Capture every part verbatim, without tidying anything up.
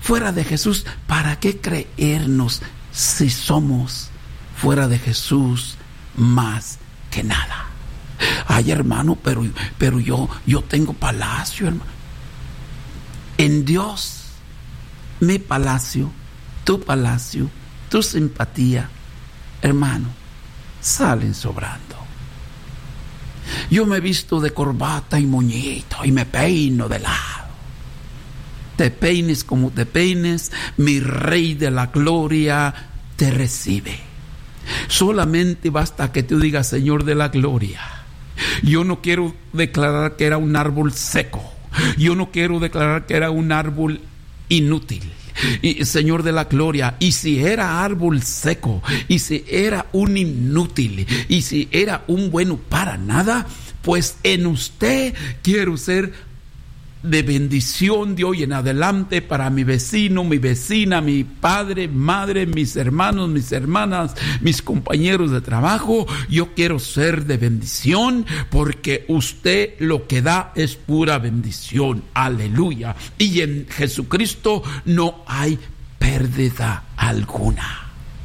fuera de Jesús, ¿para qué creernos si somos fuera de Jesús más que nada? Ay, hermano, pero, pero yo, yo tengo palacio, hermano. En Dios, mi palacio, tu palacio, tu simpatía, hermano, salen sobrando. Yo me visto de corbata y moñito y me peino de lado. Te peines como te peines, mi Rey de la Gloria te recibe. Solamente basta que tú digas, Señor de la Gloria, yo no quiero declarar que era un árbol seco. Yo no quiero declarar que era un árbol inútil. Y, Señor de la Gloria, y si era árbol seco, y si era un inútil, y si era un bueno para nada, pues en usted quiero ser de bendición de hoy en adelante para mi vecino, mi vecina, mi padre, madre, mis hermanos, mis hermanas, mis compañeros de trabajo. Yo quiero ser de bendición porque usted lo que da es pura bendición. Aleluya. Y en Jesucristo no hay pérdida alguna.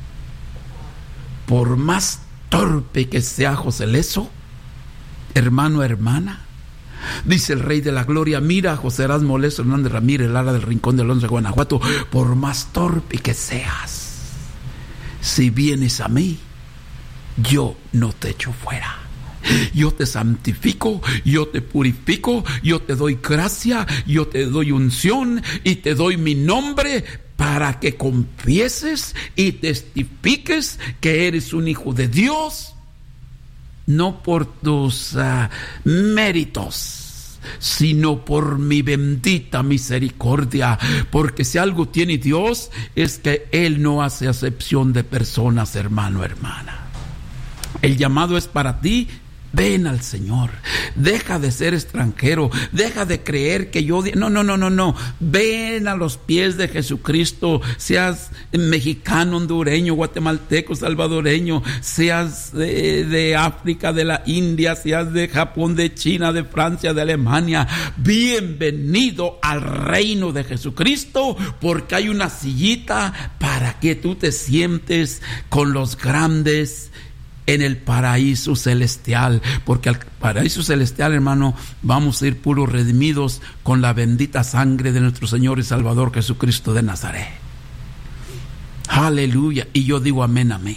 Por más torpe que sea José Leso, hermano, hermana, dice el Rey de la Gloria, mira, José Erasmo Leso Hernández Ramírez, Lara del Rincón de Alonso de Guanajuato, por más torpe que seas, si vienes a mí, yo no te echo fuera. Yo te santifico, yo te purifico, yo te doy gracia, yo te doy unción y te doy mi nombre para que confieses y testifiques que eres un hijo de Dios. No por tus uh, méritos, sino por mi bendita misericordia. Porque si algo tiene Dios, es que Él no hace acepción de personas, hermano, hermana. El llamado es para ti. Ven al Señor, deja de ser extranjero, deja de creer que yo... No, no, no, no, no. Ven a los pies de Jesucristo, seas mexicano, hondureño, guatemalteco, salvadoreño, seas de, de África, de la India, seas de Japón, de China, de Francia, de Alemania. Bienvenido al reino de Jesucristo, porque hay una sillita para que tú te sientes con los grandes en el paraíso celestial, porque al paraíso celestial, hermano, vamos a ir puros redimidos con la bendita sangre de nuestro Señor y Salvador Jesucristo de Nazaret. Aleluya. Y yo digo amén, amén.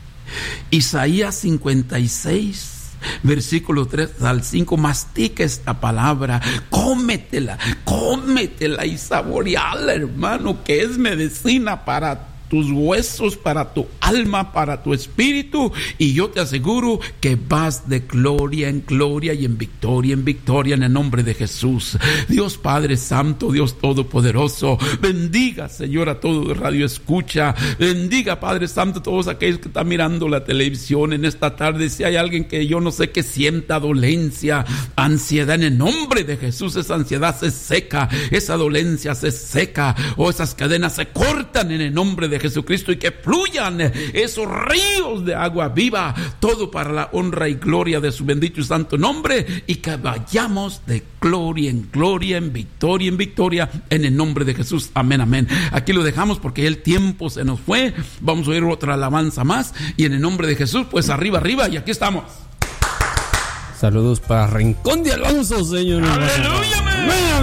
Isaías cincuenta y seis, versículo tres al cinco, mastica esta palabra, cómetela, cómetela y saboreala, hermano, que es medicina para tus huesos, para tu alma, para tu espíritu, y yo te aseguro que vas de gloria en gloria y en victoria en victoria en el nombre de Jesús. Dios Padre Santo, Dios Todopoderoso, bendiga, Señor, a todo Radio Escucha, bendiga, Padre Santo, a todos aquellos que están mirando la televisión en esta tarde. Si hay alguien que yo no sé que sienta dolencia, ansiedad, en el nombre de Jesús, esa ansiedad se seca, esa dolencia se seca, o esas cadenas se cortan en el nombre de Jesucristo, y que fluyan esos ríos de agua viva, todo para la honra y gloria de su bendito y santo nombre, y que vayamos de gloria en gloria, en victoria en victoria, en el nombre de Jesús. Amén, amén. Aquí lo dejamos porque el tiempo se nos fue. Vamos a oír otra alabanza más, y en el nombre de Jesús, pues arriba, arriba, y aquí estamos. Saludos para Rincón de Alonso, Señor. Aleluya, amén.